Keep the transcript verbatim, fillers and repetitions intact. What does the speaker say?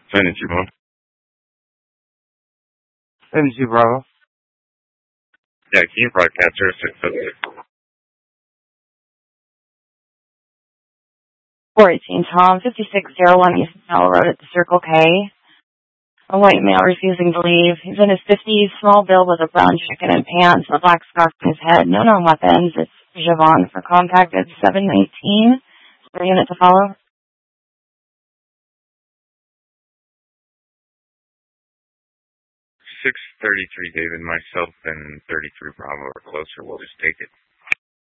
seventy-two Bravo. seventy-two Bravo. Yeah, can you broadcast zero six seven six? four eighteen Tom, fifty-six oh one East Mel Road at the Circle K. A white male refusing to leave. He's in his fifties, small build with a brown chicken and pants, and a black scarf on his head. No known weapons. It's Javon for contact at seven nineteen. Is there a unit to follow? six thirty-three David, myself and thirty-three Bravo are closer. We'll just take it.